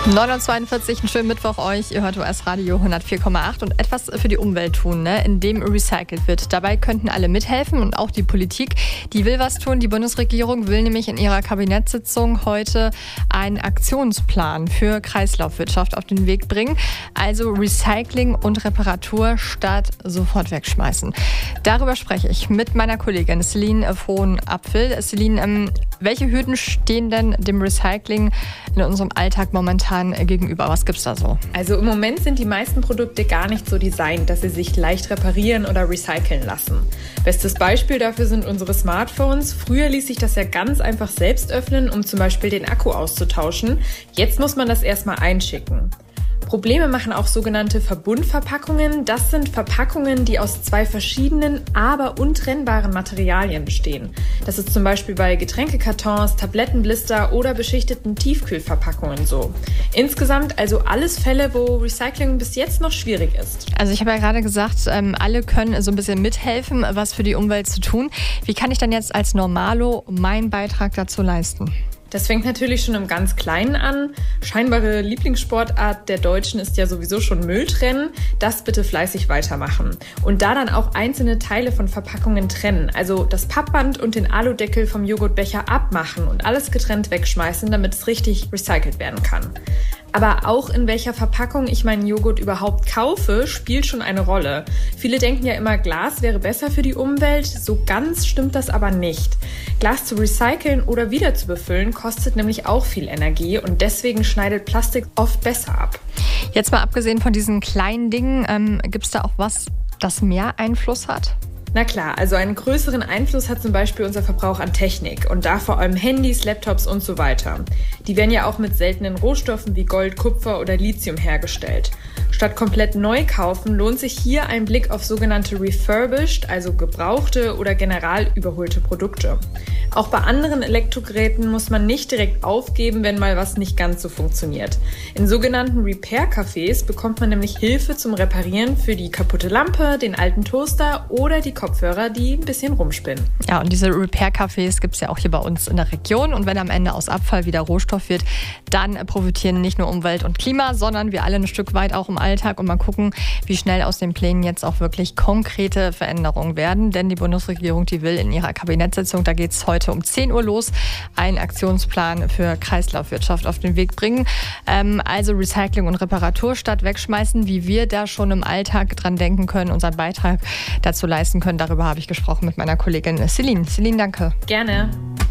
9:42 Uhr, einen schönen Mittwoch euch. Ihr hört US Radio 104,8 und etwas für die Umwelt tun, indem recycelt wird. Dabei könnten alle mithelfen und auch die Politik, die will was tun. Die Bundesregierung will nämlich in ihrer Kabinettssitzung heute einen Aktionsplan für Kreislaufwirtschaft auf den Weg bringen. Also Recycling und Reparatur statt sofort wegschmeißen. Darüber spreche ich mit meiner Kollegin Celine Frohn-Apfel. Celine, welche Hürden stehen denn dem Recycling in unserem Alltag momentan gegenüber? Was gibt's da so? Also im Moment sind die meisten Produkte gar nicht so designt, dass sie sich leicht reparieren oder recyceln lassen. Bestes Beispiel dafür sind unsere Smartphones. Früher ließ sich das ja ganz einfach selbst öffnen, um zum Beispiel den Akku auszutauschen. Jetzt muss man das erstmal einschicken. Probleme machen auch sogenannte Verbundverpackungen. Das sind Verpackungen, die aus zwei verschiedenen, aber untrennbaren Materialien bestehen. Das ist zum Beispiel bei Getränkekartons, Tablettenblister oder beschichteten Tiefkühlverpackungen so. Insgesamt also alles Fälle, wo Recycling bis jetzt noch schwierig ist. Also ich habe ja gerade gesagt, alle können so ein bisschen mithelfen, was für die Umwelt zu tun. Wie kann ich dann jetzt als Normalo meinen Beitrag dazu leisten? Das fängt natürlich schon im ganz Kleinen an. Scheinbare Lieblingssportart der Deutschen ist ja sowieso schon Mülltrennen. Das bitte fleißig weitermachen. Und da dann auch einzelne Teile von Verpackungen trennen. Also das Pappband und den Aludeckel vom Joghurtbecher abmachen und alles getrennt wegschmeißen, damit es richtig recycelt werden kann. Aber auch in welcher Verpackung ich meinen Joghurt überhaupt kaufe, spielt schon eine Rolle. Viele denken ja immer, Glas wäre besser für die Umwelt. So ganz stimmt das aber nicht. Glas zu recyceln oder wieder zu befüllen kostet nämlich auch viel Energie und deswegen schneidet Plastik oft besser ab. Jetzt mal abgesehen von diesen kleinen Dingen, gibt es da auch was, das mehr Einfluss hat? Na klar, also einen größeren Einfluss hat zum Beispiel unser Verbrauch an Technik und da vor allem Handys, Laptops und so weiter. Die werden ja auch mit seltenen Rohstoffen wie Gold, Kupfer oder Lithium hergestellt. Statt komplett neu kaufen, lohnt sich hier ein Blick auf sogenannte refurbished, also gebrauchte oder general überholte Produkte. Auch bei anderen Elektrogeräten muss man nicht direkt aufgeben, wenn mal was nicht ganz so funktioniert. In sogenannten Repair-Cafés bekommt man nämlich Hilfe zum Reparieren für die kaputte Lampe, den alten Toaster oder die Kopfhörer, die ein bisschen rumspinnen. Ja, und diese Repair-Cafés gibt es ja auch hier bei uns in der Region. Und wenn am Ende aus Abfall wieder Rohstoff wird, dann profitieren nicht nur Umwelt und Klima, sondern wir alle ein Stück weit auch im Alltag. Und mal gucken, wie schnell aus den Plänen jetzt auch wirklich konkrete Veränderungen werden. Denn die Bundesregierung, die will in ihrer Kabinettssitzung, da geht es heute um 10 Uhr los, einen Aktionsplan für Kreislaufwirtschaft auf den Weg bringen. Also Recycling und Reparatur statt wegschmeißen, wie wir da schon im Alltag dran denken können, unseren Beitrag dazu leisten können. Darüber habe ich gesprochen mit meiner Kollegin Celine. Celine, danke. Gerne.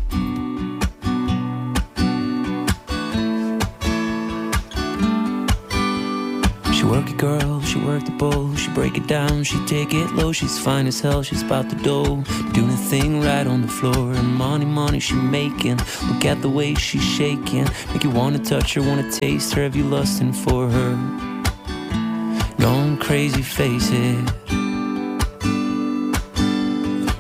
She work it, girl, she work the bowl. She break it down, she take it low. She's fine as hell, she's about the dough. Doing a thing right on the floor. And money she making. Look at the way she's shaking. Make you wanna touch her, wanna taste her. Have you lusting for her? Going crazy, face it.